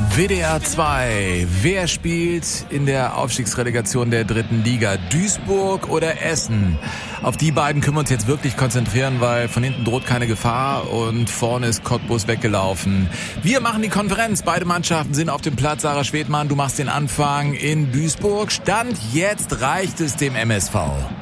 WDR 2. Wer spielt in der Aufstiegsrelegation der 3. Liga? Duisburg oder Essen? Auf die beiden können wir uns jetzt wirklich konzentrieren, weil von hinten droht keine Gefahr und vorne ist Cottbus weggelaufen. Wir machen die Konferenz. Beide Mannschaften sind auf dem Platz. Sarah Schwedmann, du machst den Anfang in Duisburg. Stand jetzt reicht es dem MSV.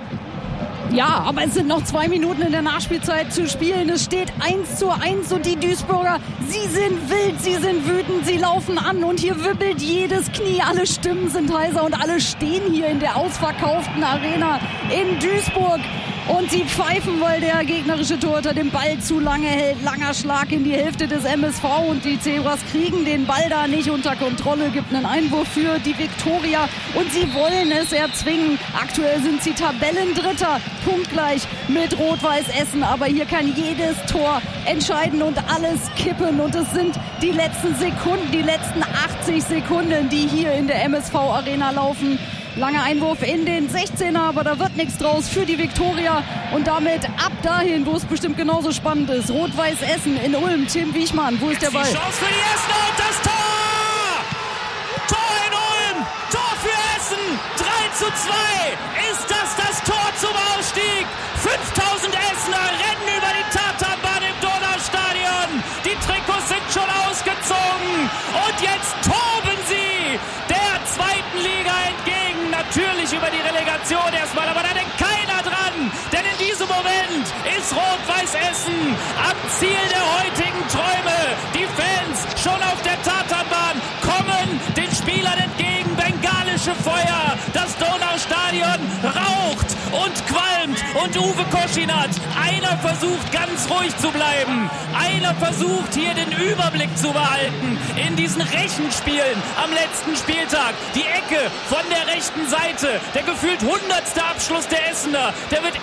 Ja, aber es sind noch 2 Minuten in der Nachspielzeit zu spielen. Es steht 1:1 und die Duisburger, sie sind wild, sie sind wütend, sie laufen an und hier wibbelt jedes Knie. Alle Stimmen sind heiser und alle stehen hier in der ausverkauften Arena in Duisburg. Und sie pfeifen, weil der gegnerische Torhüter den Ball zu lange hält. Langer Schlag in die Hälfte des MSV und die Zebras kriegen den Ball da nicht unter Kontrolle. Gibt einen Einwurf für die Viktoria und sie wollen es erzwingen. Aktuell sind sie Tabellendritter, punktgleich mit Rot-Weiß Essen. Aber hier kann jedes Tor entscheiden und alles kippen. Und es sind die letzten Sekunden, die letzten 80 Sekunden, die hier in der MSV-Arena laufen. Langer Einwurf in den 16er, aber da wird nichts draus für die Viktoria. Und damit ab dahin, wo es bestimmt genauso spannend ist. Rot-Weiß Essen in Ulm, Tim Wiechmann, wo ist der Ball? Die Chance für die Essener und das Tor! Tor in Ulm, Tor für Essen, 3:2. Ist das Tor zum Ausstieg? 5000 Essener rennen über die Tatanbahn im Donaustadion. Die Trikots sind schon ausgezogen und jetzt toben sie der 2. Liga entgegen. Natürlich über die Relegation erstmal, aber da denkt keiner dran, denn in diesem Moment ist Rot-Weiß Essen am Ziel der heutigen Träume. Die Fans schon auf der Tatanbahn kommen den Spielern entgegen, bengalische Feuer, das Donaustadion raucht und qualmt und Uwe Koschinat, einer versucht ganz ruhig zu bleiben, einer versucht hier den Überblick zu behalten in diesen Rechenspielen am letzten Spieltag. Die Ecke von der rechten Seite, der gefühlt 100. Abschluss der Essener, der wird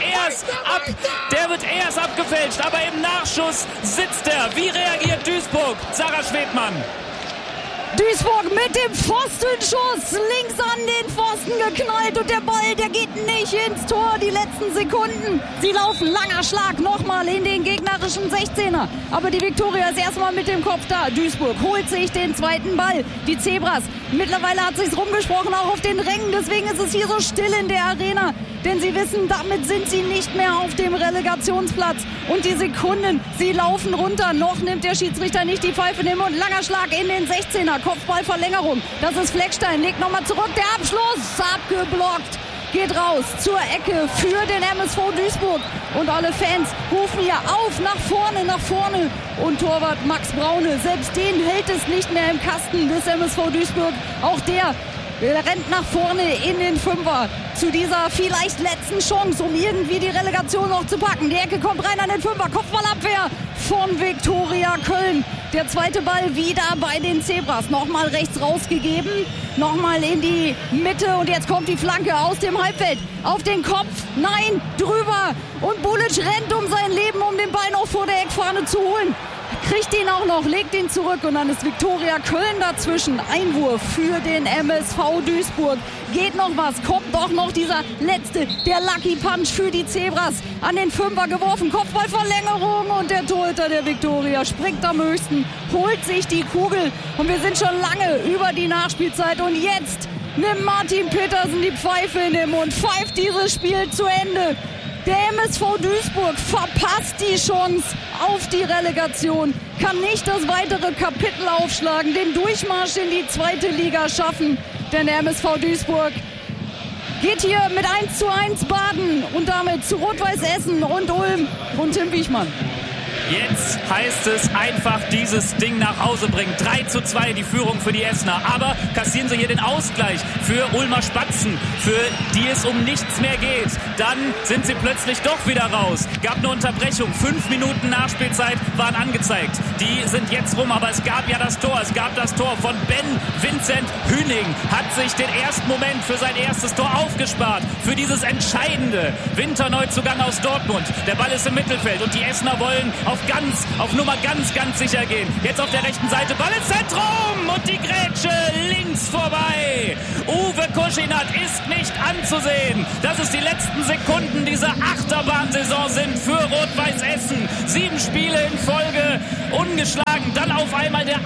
erst abgefälscht, aber im Nachschuss sitzt er. Wie reagiert Duisburg? Sarah Schwedmann. Duisburg mit dem Pfostenschuss, links an den Pfosten geknallt und der Ball, der geht nicht ins Tor, die letzten Sekunden. Sie laufen, langer Schlag nochmal in den gegnerischen 16er. Aber die Viktoria ist erstmal mit dem Kopf da. Duisburg holt sich den zweiten Ball. Die Zebras, mittlerweile hat sich's rumgesprochen, auch auf den Rängen. Deswegen ist es hier so still in der Arena. Denn sie wissen, damit sind sie nicht mehr auf dem Relegationsplatz. Und die Sekunden, sie laufen runter. Noch nimmt der Schiedsrichter nicht die Pfeife in den Mund. Langer Schlag in den 16er. Kopfballverlängerung. Das ist Fleckstein. Legt nochmal zurück. Der Abschluss. Abgeblockt. Geht raus zur Ecke für den MSV Duisburg. Und alle Fans rufen hier auf, nach vorne. Und Torwart Max Braune, selbst den hält es nicht mehr im Kasten des MSV Duisburg. Auch der rennt nach vorne in den Fünfer zu dieser vielleicht letzten Chance, um irgendwie die Relegation noch zu packen. Die Ecke kommt rein an den Fünfer, Kopfballabwehr von Viktoria Köln. Der zweite Ball wieder bei den Zebras. Nochmal rechts rausgegeben, nochmal in die Mitte und jetzt kommt die Flanke aus dem Halbfeld. Auf den Kopf, nein, drüber. Und Bulic rennt um sein Leben, um den Ball noch vor der Eckfahne zu holen. Kriegt ihn auch noch, legt ihn zurück und dann ist Viktoria Köln dazwischen. Einwurf für den MSV Duisburg. Geht noch was, kommt doch noch dieser letzte, der Lucky Punch für die Zebras. An den Fünfer geworfen, Kopfballverlängerung und der Torhüter der Viktoria springt am höchsten, holt sich die Kugel und wir sind schon lange über die Nachspielzeit und jetzt nimmt Martin Petersen die Pfeife in den Mund, pfeift dieses Spiel zu Ende. Der MSV Duisburg verpasst die Chance auf die Relegation, kann nicht das weitere Kapitel aufschlagen, den Durchmarsch in die 2. Liga schaffen. Denn der MSV Duisburg geht hier mit 1:1 baden und damit zu Rot-Weiß Essen und Ulm und Tim Wiechmann. Jetzt heißt es einfach dieses Ding nach Hause bringen. 3:2 die Führung für die Essener. Aber kassieren sie hier den Ausgleich für Ulmer Spatzen, für die es um nichts mehr geht. Dann sind sie plötzlich doch wieder raus. Gab eine Unterbrechung. 5 Minuten Nachspielzeit waren angezeigt. Die sind jetzt rum, aber es gab ja das Tor. Es gab das Tor von Ben Vincent Hüning. Hat sich den ersten Moment für sein erstes Tor aufgespart. Für dieses entscheidende Winterneuzugang aus Dortmund. Der Ball ist im Mittelfeld und die Essener wollen auf Nummer ganz sicher gehen. Jetzt auf der rechten Seite, Ball ins Zentrum und die Grätsche links vorbei. Uwe Koschinat ist nicht anzusehen, dass es die letzten Sekunden dieser Achterbahnsaison sind für Rot-Weiß Essen. 7 Spiele in Folge ungeschlagen. Dann auf einmal der Einbruch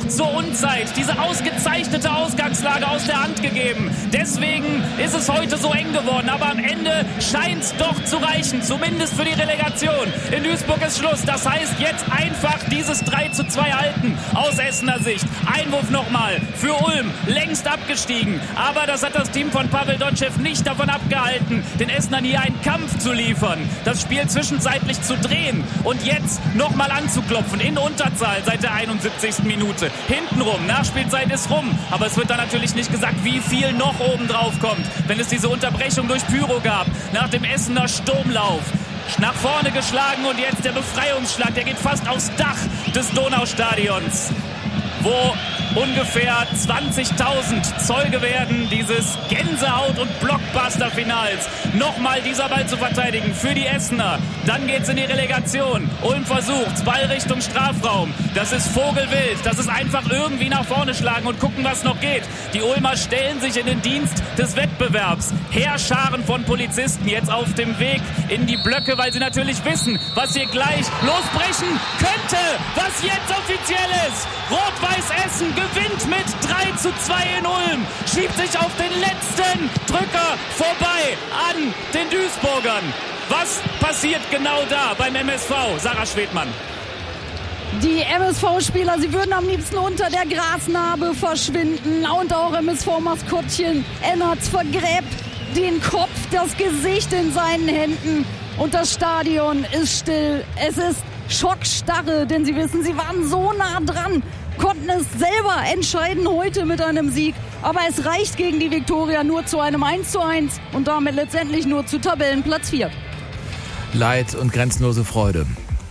noch zur Unzeit diese ausgezeichnete Ausgangslage aus der Hand gegeben. Deswegen ist es heute so eng geworden. Aber am Ende scheint es doch zu reichen, zumindest für die Relegation. In Duisburg ist Schluss. Das heißt, jetzt einfach dieses 3:2 halten aus Essener Sicht. Einwurf nochmal für Ulm, längst abgestiegen. Aber das hat das Team von Pavel Dotschew nicht davon abgehalten, den Essenern hier einen Kampf zu liefern, das Spiel zwischenzeitlich zu drehen und jetzt nochmal anzuklopfen in Unterzahl seit der 71. Minute. Hintenrum, Nachspielzeit ist rum, aber es wird dann natürlich nicht gesagt, wie viel noch oben drauf kommt, wenn es diese Unterbrechung durch Pyro gab, nach dem Essener Sturmlauf. Nach vorne geschlagen und jetzt der Befreiungsschlag, der geht fast aufs Dach des Donaustadions, wo ungefähr 20.000 Zeuge werden dieses Gänsehaut- und Blockbuster-Finals. Nochmal dieser Ball zu verteidigen für die Essener. Dann geht's in die Relegation. Ulm versucht's, Ball Richtung Strafraum. Das ist vogelwild. Das ist einfach irgendwie nach vorne schlagen und gucken, was noch geht. Die Ulmer stellen sich in den Dienst des Wettbewerbs. Heerscharen von Polizisten jetzt auf dem Weg in die Blöcke, weil sie natürlich wissen, was hier gleich losbrechen könnte. Was jetzt offiziell ist. Rot-Weiß Essen gewinnt mit 3:2 in Ulm, schiebt sich auf den letzten Drücker vorbei an den Duisburgern. Was passiert genau da beim MSV, Sarah Schwedmann? Die MSV-Spieler, sie würden am liebsten unter der Grasnarbe verschwinden. Und auch MSV-Maskottchen Ennertz vergräbt den Kopf, das Gesicht in seinen Händen. Und das Stadion ist still. Es ist Schockstarre, denn sie wissen, sie waren so nah dran, konnten es selber entscheiden heute mit einem Sieg. Aber es reicht gegen die Viktoria nur zu einem 1:1 und damit letztendlich nur zu Tabellenplatz 4. Leid und grenzenlose Freude.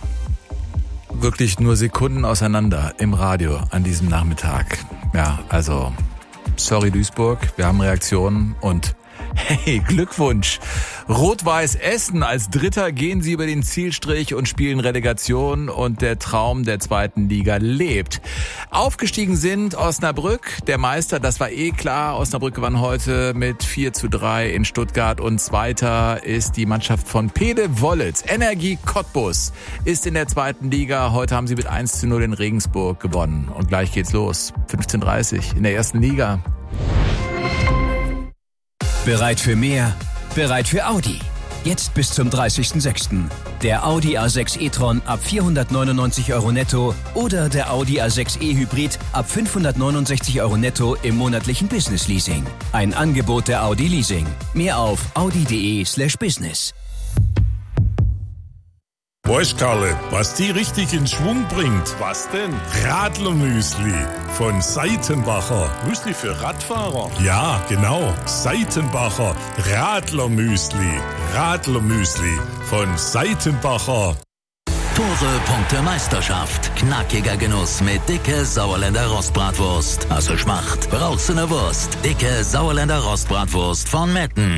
Wirklich nur Sekunden auseinander im Radio an diesem Nachmittag. Ja, also, sorry Duisburg, wir haben Reaktionen und hey, Glückwunsch! Rot-Weiß Essen als Dritter gehen sie über den Zielstrich und spielen Relegation und der Traum der zweiten Liga lebt. Aufgestiegen sind Osnabrück, der Meister, das war eh klar. Osnabrück gewann heute mit 4:3 in Stuttgart und Zweiter ist die Mannschaft von Pede Wollitz. Energie Cottbus ist in der zweiten Liga. Heute haben sie mit 1:0 in Regensburg gewonnen und gleich geht's los. 15:30 in der ersten Liga. Bereit für mehr? Bereit für Audi. Jetzt bis zum 30.06. Der Audi A6 e-tron ab 499 € netto oder der Audi A6 e-Hybrid ab 569 € netto im monatlichen Business-Leasing. Ein Angebot der Audi Leasing. Mehr auf audi.de/business. Weißt Karle, was die richtig in Schwung bringt? Was denn? Radlermüsli von Seitenbacher. Müsli für Radfahrer? Ja, genau. Seitenbacher Radlermüsli. Radlermüsli von Seitenbacher. Tore, Punkte, Meisterschaft. Knackiger Genuss mit dicke Sauerländer Rostbratwurst. Also Schmacht, brauchst du ne Wurst. Dicke Sauerländer Rostbratwurst von Metten.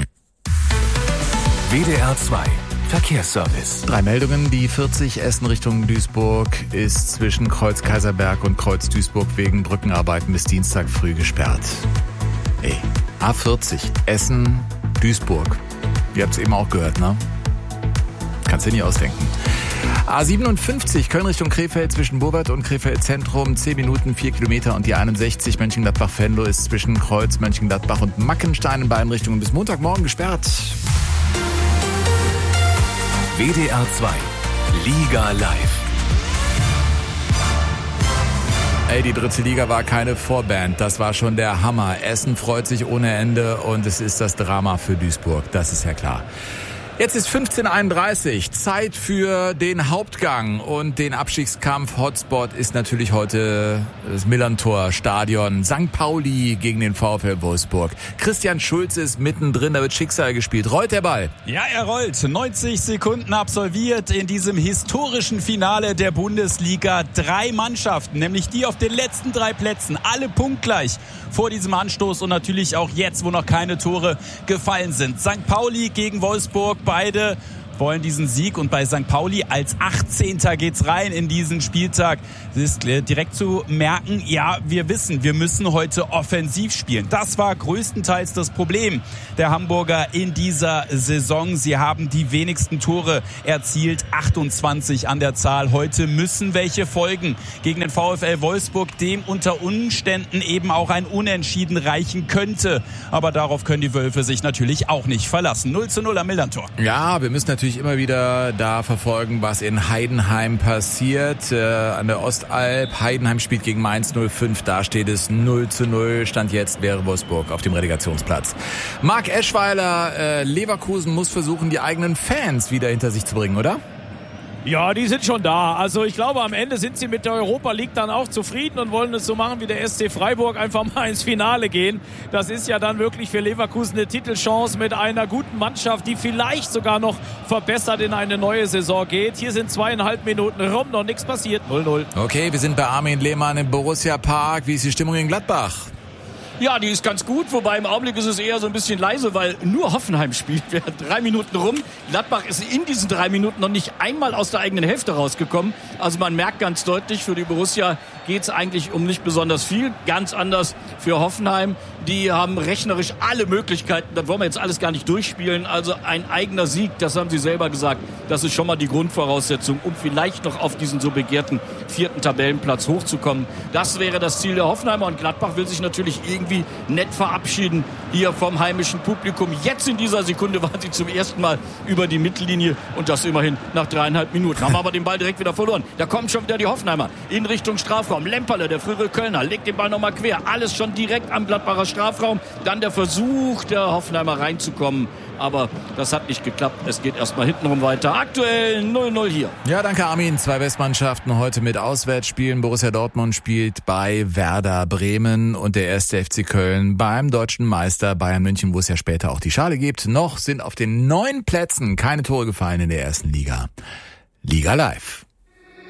WDR 2 Verkehrsservice. 3 Meldungen. Die 40 Essen Richtung Duisburg ist zwischen Kreuz Kaiserberg und Kreuz Duisburg wegen Brückenarbeiten bis Dienstag früh gesperrt. Ey, A40 Essen Duisburg. Ihr habt es eben auch gehört, ne? Kannst du dir nie ausdenken. A57 Köln Richtung Krefeld zwischen Burwert und Krefeld Zentrum 10 Minuten 4 Kilometer und die 61 Mönchengladbach-Venlo ist zwischen Kreuz Mönchengladbach und Mackenstein in beiden Richtungen bis Montagmorgen gesperrt. WDR 2 Liga live. Ey, die dritte Liga war keine Vorband, das war schon der Hammer. Essen freut sich ohne Ende und es ist das Drama für Duisburg, das ist ja klar. Jetzt ist 15:31, Zeit für den Hauptgang und den Abstiegskampf. Hotspot ist natürlich heute das Millerntor-Stadion. St. Pauli gegen den VfL Wolfsburg. Christian Schulz ist mittendrin, da wird Schicksal gespielt. Rollt der Ball? Ja, er rollt. 90 Sekunden absolviert in diesem historischen Finale der Bundesliga. 3 Mannschaften, nämlich die auf den letzten 3 Plätzen, alle punktgleich vor diesem Anstoß und natürlich auch jetzt, wo noch keine Tore gefallen sind. St. Pauli gegen Wolfsburg, beide wollen diesen Sieg. Und bei St. Pauli als 18. geht's rein in diesen Spieltag. Es ist direkt zu merken, ja, wir wissen, wir müssen heute offensiv spielen. Das war größtenteils das Problem der Hamburger in dieser Saison. Sie haben die wenigsten Tore erzielt, 28 an der Zahl. Heute müssen welche folgen gegen den VfL Wolfsburg, dem unter Umständen eben auch ein Unentschieden reichen könnte. Aber darauf können die Wölfe sich natürlich auch nicht verlassen. 0:0 am Millantor. Ja, wir müssen natürlich immer wieder da verfolgen, was in Heidenheim passiert. An der Ostalb. Heidenheim spielt gegen Mainz 05. Da steht es 0:0. Stand jetzt wäre Wolfsburg auf dem Relegationsplatz. Marc Eschweiler, Leverkusen muss versuchen, die eigenen Fans wieder hinter sich zu bringen, oder? Ja, die sind schon da. Also ich glaube, am Ende sind sie mit der Europa League dann auch zufrieden und wollen es so machen wie der SC Freiburg, einfach mal ins Finale gehen. Das ist ja dann wirklich für Leverkusen eine Titelchance mit einer guten Mannschaft, die vielleicht sogar noch verbessert in eine neue Saison geht. Hier sind 2,5 Minuten rum, noch nichts passiert. 0:0. Okay, wir sind bei Armin Lehmann im Borussia Park. Wie ist die Stimmung in Gladbach? Ja, die ist ganz gut, wobei im Augenblick ist es eher so ein bisschen leise, weil nur Hoffenheim spielt. Wir haben 3 Minuten rum. Gladbach ist in diesen 3 Minuten noch nicht einmal aus der eigenen Hälfte rausgekommen. Also man merkt ganz deutlich, für die Borussia geht es eigentlich um nicht besonders viel. Ganz anders für Hoffenheim. Die haben rechnerisch alle Möglichkeiten. Das wollen wir jetzt alles gar nicht durchspielen. Also ein eigener Sieg, das haben sie selber gesagt. Das ist schon mal die Grundvoraussetzung, um vielleicht noch auf diesen so begehrten 4. Tabellenplatz hochzukommen. Das wäre das Ziel der Hoffenheimer. Und Gladbach will sich natürlich irgendwie nett verabschieden hier vom heimischen Publikum. Jetzt in dieser Sekunde waren sie zum ersten Mal über die Mittellinie und das immerhin nach 3,5 Minuten. Haben aber den Ball direkt wieder verloren. Da kommen schon wieder die Hoffenheimer in Richtung Strafraum. Lemperle, der frühere Kölner, legt den Ball nochmal quer. Alles schon direkt am Gladbacher Strafraum. Dann der Versuch der Hoffenheimer reinzukommen. Aber das hat nicht geklappt. Es geht erstmal hintenrum weiter. Aktuell 0:0 hier. Ja, danke Armin. 2 Westmannschaften heute mit Auswärtsspielen. Borussia Dortmund spielt bei Werder Bremen und der 1. FC Köln beim deutschen Meister Bayern München, wo es ja später auch die Schale gibt. Noch sind auf den 9 Plätzen keine Tore gefallen in der ersten Liga. Liga Live.